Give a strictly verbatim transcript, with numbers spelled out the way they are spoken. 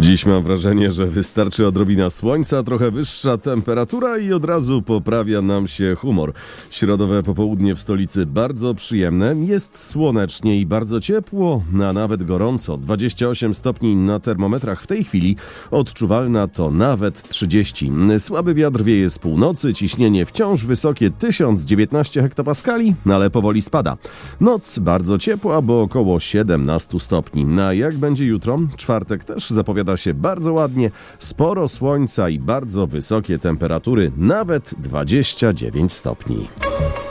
Dziś mam wrażenie, że wystarczy odrobina słońca, trochę wyższa temperatura i od razu poprawia nam się humor. Środowe popołudnie w stolicy bardzo przyjemne, jest słonecznie i bardzo ciepło, a nawet gorąco. dwadzieścia osiem stopni na termometrach w tej chwili, odczuwalna to nawet trzydzieści. Słaby wiatr wieje z północy, ciśnienie wciąż wysokie tysiąc dziewiętnaście hektopaskali, ale powoli spada. Noc bardzo ciepła, bo około siedemnaście stopni. A jak będzie jutro? Czwartek też zapowiada się bardzo ładnie, sporo słońca i bardzo wysokie temperatury, nawet dwadzieścia dziewięć stopni.